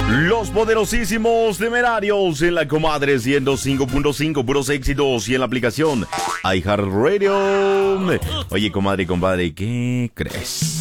Los poderosísimos Temerarios en la Comadre 105.5, puros éxitos, y en la aplicación iHeartRadio. Oye, comadre y compadre, ¿qué crees?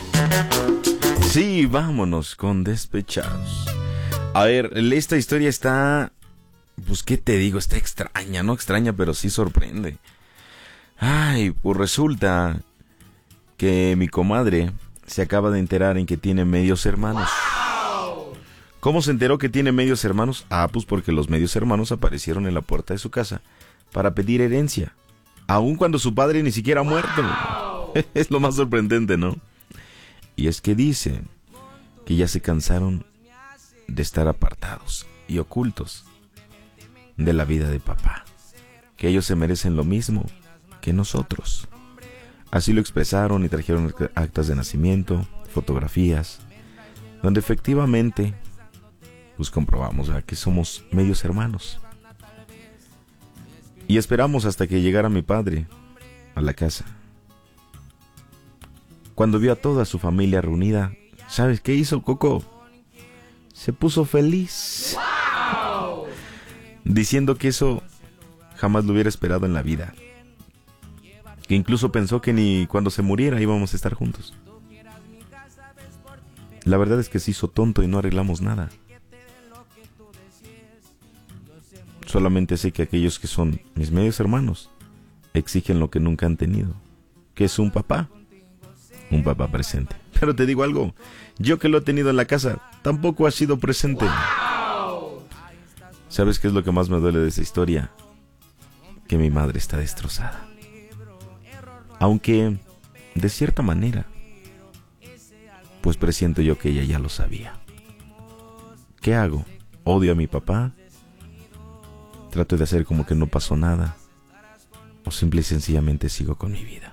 Sí, vámonos con Despechados. A ver, esta historia está... Pues, ¿qué te digo? Está extraña, no extraña, pero sí sorprende. Ay, pues resulta que mi comadre se acaba de enterar en que tiene medios hermanos. ¿Cómo se enteró que tiene medios hermanos? Ah, pues porque los medios hermanos aparecieron en la puerta de su casa para pedir herencia, aun cuando su padre ni siquiera ha muerto. Es lo más sorprendente, ¿no? Y es que dicen que ya se cansaron de estar apartados y ocultos de la vida de papá, que ellos se merecen lo mismo que nosotros. Así lo expresaron y trajeron actas de nacimiento, fotografías, donde efectivamente pues comprobamos que somos medios hermanos. Y esperamos hasta que llegara mi padre a la casa. Cuando vio a toda su familia reunida, ¿sabes qué hizo, Coco? Se puso feliz, diciendo que eso jamás lo hubiera esperado en la vida, que incluso pensó que ni cuando se muriera íbamos a estar juntos. La verdad es que se hizo tonto y no arreglamos nada. Solamente sé que aquellos que son mis medios hermanos exigen lo que nunca han tenido, que es un papá presente. Pero te digo algo, yo que lo he tenido en la casa, tampoco ha sido presente. ¿Sabes qué es lo que más me duele de esta historia? Que mi madre está destrozada. Aunque, de cierta manera, pues presiento yo que ella ya lo sabía. ¿Qué hago? ¿Odio a mi papá? ¿Trato de hacer como que no pasó nada? ¿O simple y sencillamente sigo con mi vida?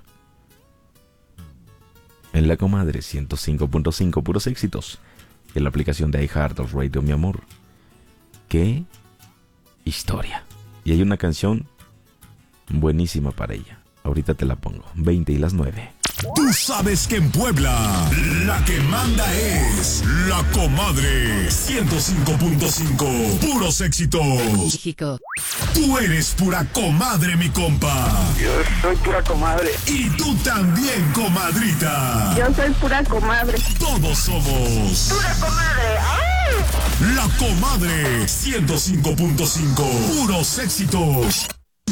En la Comadre 105.5, puros éxitos. En la aplicación de iHeartRadio, mi amor. ¿Qué historia? Y hay una canción buenísima para ella. Ahorita te la pongo. 20 y las 9. Tú sabes que en Puebla la que manda es la Comadre 105.5, puros éxitos. México. Tú eres pura comadre, mi compa. Yo soy pura comadre. Y tú también, comadrita. Yo soy pura comadre. Todos somos ¡Pura comadre! ¡Ay! la Comadre 105.5, puros éxitos.